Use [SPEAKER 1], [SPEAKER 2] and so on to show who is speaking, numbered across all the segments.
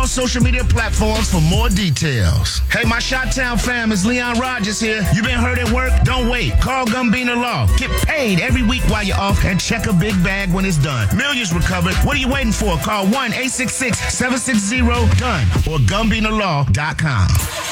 [SPEAKER 1] social media platforms for more details. Hey, my Chi-Town fam, it's Leon Rogers here. You been hurt at work? Don't wait. Call Gumbina Law. Get paid every week while you're off and check a big bag when it's done. Millions recovered. What are you waiting for? Call 1-866-760-DONE or GumbinaLaw.com.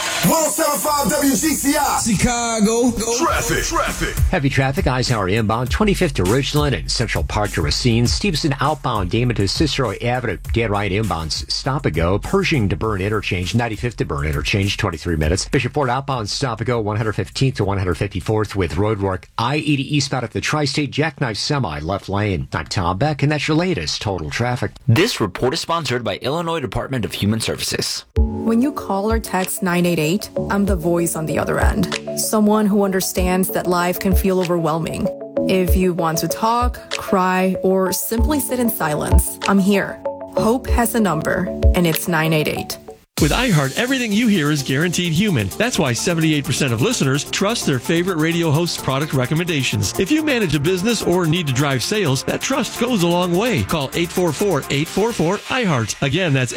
[SPEAKER 2] 107.5 WGCI.
[SPEAKER 3] Chicago.
[SPEAKER 2] Traffic.
[SPEAKER 4] Heavy traffic, Eisenhower inbound, 25th to Ridgeland and Central Park to Racine. Stevenson outbound, Damon to Cicero Avenue. Dead right inbounds, stop and go. Pershing to Burn Interchange, 95th to Burn Interchange, 23 minutes. Bishop Ford outbound, stop and go, 115th to 154th with roadwork. I-80 eastbound at the Tri-State Jackknife Semi, left lane. I'm Tom Beck, and that's your latest total traffic.
[SPEAKER 5] This report is sponsored by Illinois Department of Human Services.
[SPEAKER 6] When you call or text 988, I'm the voice on the other end. Someone who understands that life can feel overwhelming. If you want to talk, cry, or simply sit in silence, I'm here. Hope has a number, and it's 988.
[SPEAKER 7] With iHeart, everything you hear is guaranteed human. That's why 78% of listeners trust their favorite radio host's product recommendations. If you manage a business or need to drive sales, that trust goes a long way. Call 844-844-iHeart. Again, that's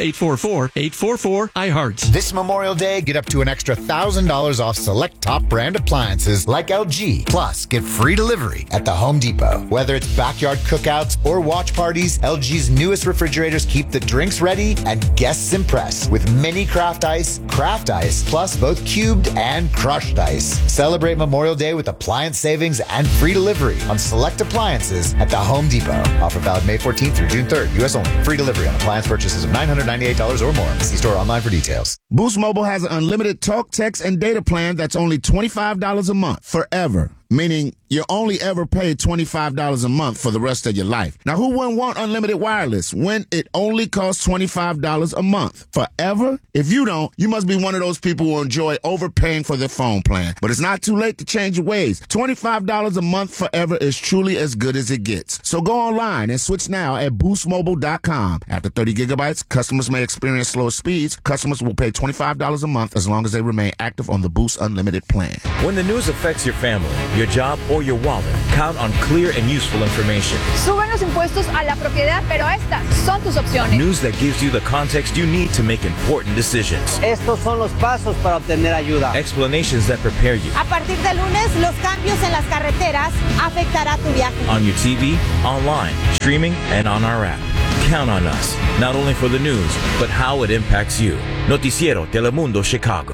[SPEAKER 7] 844-844-iHeart.
[SPEAKER 8] This Memorial Day, get up to an extra $1,000 off select top brand appliances like LG. Plus, get free delivery at the Home Depot. Whether it's backyard cookouts or watch parties, LG's newest refrigerators keep the drinks ready and guests impressed with many craft ice, plus both cubed and crushed ice. Celebrate Memorial Day with appliance savings and free delivery on select appliances at the Home Depot. Offer valid May 14th through June 3rd. U.S. only. Free delivery on appliance purchases of $998 or more. See store online for details.
[SPEAKER 1] Boost Mobile has an unlimited talk, text, and data plan that's only $25 a month forever. Meaning you only ever pay $25 a month for the rest of your life. Now, who wouldn't want unlimited wireless when it only costs $25 a month forever? If you don't, you must be one of those people who enjoy overpaying for their phone plan. But it's not too late to change your ways. $25 a month forever is truly as good as it gets. So go online and switch now at boostmobile.com. After 30 gigabytes, customers may experience slower speeds. Customers will pay $25 a month as long as they remain active on the Boost Unlimited plan.
[SPEAKER 9] When the news affects your family, your job, or your wallet, count on clear and useful information.
[SPEAKER 10] Suben los impuestos a la propiedad, pero estas son tus opciones.
[SPEAKER 9] News that gives you the context you need to make important decisions.
[SPEAKER 11] Estos son los pasos para obtener ayuda.
[SPEAKER 9] Explanations that prepare you.
[SPEAKER 12] A partir de lunes, los cambios en las carreteras afectará tu viaje.
[SPEAKER 9] On your TV, online, streaming, and on our app. Count on us, not only for the news, but how it impacts you. Noticiero Telemundo Chicago.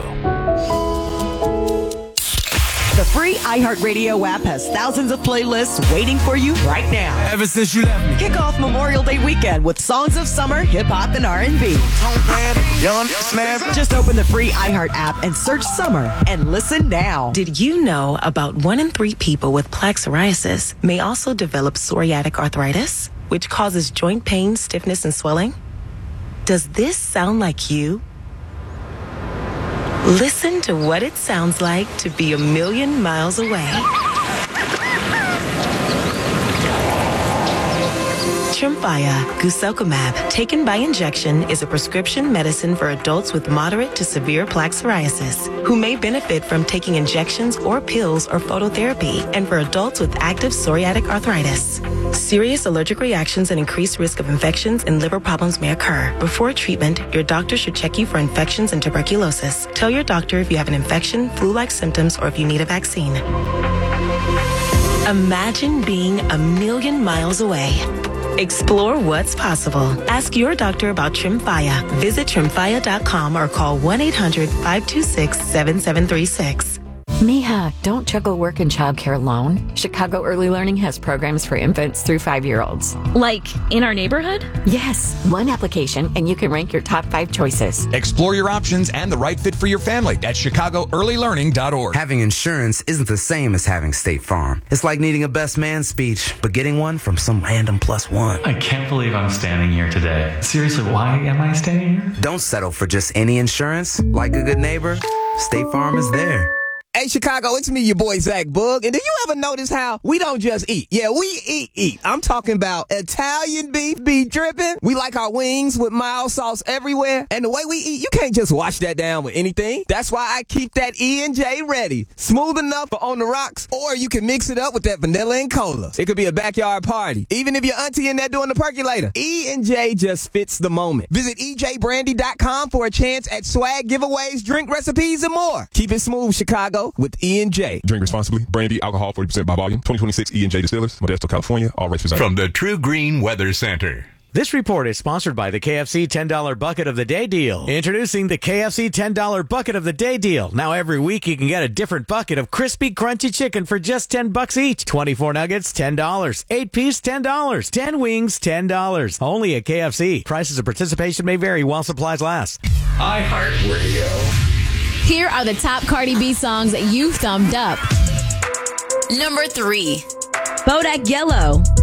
[SPEAKER 13] The free iHeartRadio app has thousands of playlists waiting for you right now.
[SPEAKER 3] Ever since you left me.
[SPEAKER 13] Kick off Memorial Day weekend with songs of summer, hip-hop, and R&B. Just open the free iHeart app and search summer and listen now.
[SPEAKER 14] Did you know about 1 in 3 people with plaque psoriasis may also develop psoriatic arthritis, which causes joint pain, stiffness, and swelling? Does this sound like you? Listen to what it sounds like to be a million miles away. Tremfya guselkumab, taken by injection, is a prescription medicine for adults with moderate to severe plaque psoriasis who may benefit from taking injections or pills or phototherapy, and for adults with active psoriatic arthritis. Serious allergic reactions and increased risk of infections and liver problems may occur. Before treatment, your doctor should check you for infections and tuberculosis. Tell your doctor if you have an infection, flu-like symptoms, or if you need a vaccine. Imagine being a million miles away. Explore what's possible. Ask your doctor about Tremfya. Visit Tremfya.com or call 1-800-526-7736.
[SPEAKER 15] Mija, don't juggle work and childcare alone. Chicago Early Learning has programs for infants through 5-year-olds.
[SPEAKER 16] Like in our neighborhood?
[SPEAKER 15] Yes, one application and you can rank your top 5 choices.
[SPEAKER 17] Explore your options and the right fit for your family at ChicagoEarlyLearning.org.
[SPEAKER 18] Having insurance isn't the same as having State Farm. It's like needing a best man speech, but getting one from some random +1.
[SPEAKER 19] I can't believe I'm standing here today. Seriously, why am I standing here?
[SPEAKER 18] Don't settle for just any insurance. Like a good neighbor, State Farm is there.
[SPEAKER 16] Hey, Chicago, it's me, your boy, Zach Boog. And do you ever notice how we don't just eat? Yeah, we eat. I'm talking about Italian beef dripping. We like our wings with mild sauce everywhere. And the way we eat, you can't just wash that down with anything. That's why I keep that E&J ready. Smooth enough for on the rocks, or you can mix it up with that vanilla and cola. It could be a backyard party. Even if your auntie in there doing the percolator. E&J just fits the moment. Visit EJBrandy.com for a chance at swag giveaways, drink recipes, and more. Keep it smooth, Chicago, with E&J.
[SPEAKER 20] Drink responsibly. Brandy, alcohol, 40% by volume. 2026 E&J Distillers, Modesto, California. All rates reserved.
[SPEAKER 21] From the True Green Weather Center.
[SPEAKER 22] This report is sponsored by the KFC $10 Bucket of the Day Deal. Introducing the KFC $10 Bucket of the Day Deal. Now every week you can get a different bucket of crispy, crunchy chicken for just $10 each. 24 nuggets, $10. 8-piece, $10. 10 wings, $10. Only at KFC. Prices of participation may vary while supplies last.
[SPEAKER 21] iHeartRadio.
[SPEAKER 23] Here are the top Cardi B songs that you thumbed up.
[SPEAKER 24] Number 3.
[SPEAKER 23] Bodak Yellow.